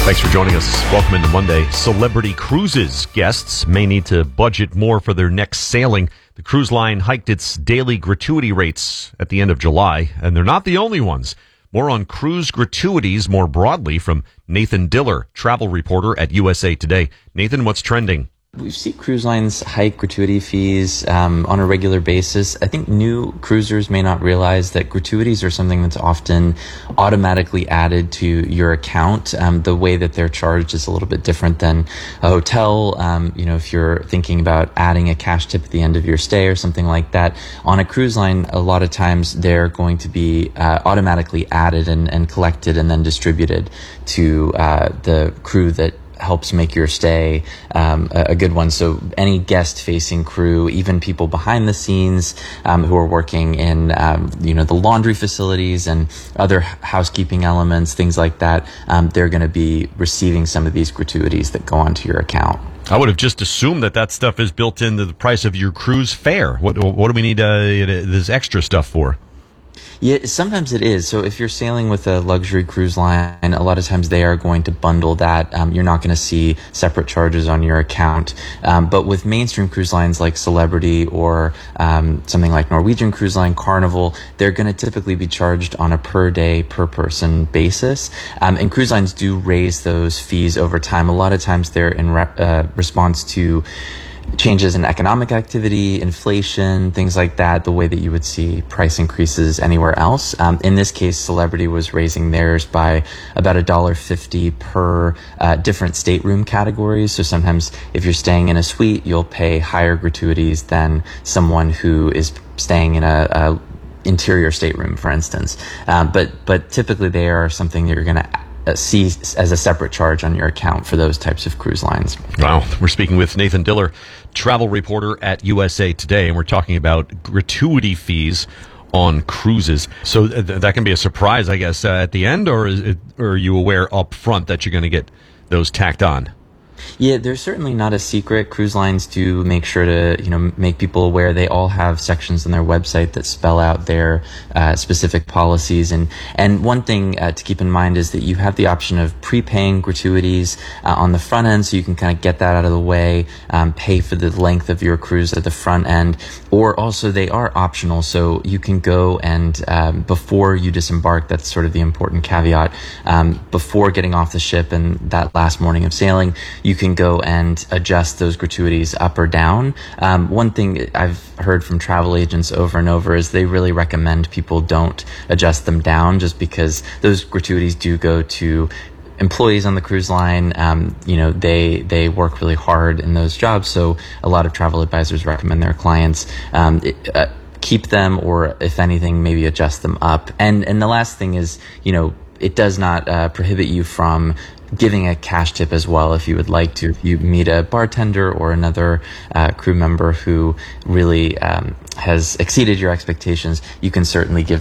Thanks for joining us. Welcome into Monday. Celebrity Cruises guests may need to budget more for their next sailing. The cruise line hiked its daily gratuity rates at the end of July, and they're not the only ones. More on cruise gratuities more broadly from Nathan Diller, travel reporter at USA Today. Nathan, what's trending? We see cruise lines hike gratuity fees on a regular basis. I think new cruisers may not realize that gratuities are something that's often automatically added to your account. The way that they're charged is a little bit different than a hotel. If you're thinking about adding a cash tip at the end of your stay or something like that, on a cruise line, a lot of times they're going to be automatically added and collected and then distributed to the crew that helps make your stay a good one. So any guest-facing crew, even people behind the scenes who are working in the laundry facilities and other housekeeping elements, things like that, they're going to be receiving some of these gratuities that go onto your account. I would have just assumed that stuff is built into the price of your cruise fare. What do we need this extra stuff for? Yeah, sometimes it is. So if you're sailing with a luxury cruise line, a lot of times they are going to bundle that. You're not going to see separate charges on your account. But with mainstream cruise lines like Celebrity or something like Norwegian Cruise Line, Carnival, they're going to typically be charged on a per day, per person basis. And cruise lines do raise those fees over time. A lot of times they're in response to changes in economic activity, inflation, things like that, the way that you would see price increases anywhere else. In this case, Celebrity was raising theirs by about $1.50 per different stateroom categories. So sometimes if you're staying in a suite, you'll pay higher gratuities than someone who is staying in a interior stateroom, for instance. But typically they are something that you're going to see as a separate charge on your account for those types of cruise lines. Wow. We're speaking with Nathan Diller, travel reporter at USA Today, and we're talking about gratuity fees on cruises. So that can be a surprise, I guess, at the end, or are you aware up front that you're going to get those tacked on? Yeah, they're certainly not a secret. Cruise lines do make sure to, make people aware. They all have sections on their website that spell out their specific policies. And one thing to keep in mind is that you have the option of prepaying gratuities on the front end, so you can kind of get that out of the way, pay for the length of your cruise at the front end. Or also they are optional, so you can go and before you disembark, that's sort of the important caveat, before getting off the ship and that last morning of sailing, you can go and adjust those gratuities up or down. One thing I've heard from travel agents over and over is they really recommend people don't adjust them down, just because those gratuities do go to employees on the cruise line. They work really hard in those jobs. So a lot of travel advisors recommend their clients keep them, or if anything, maybe adjust them up. And the last thing is, it does not prohibit you from giving a cash tip as well if you would like to. If you meet a bartender or another crew member who really has exceeded your expectations, you can certainly give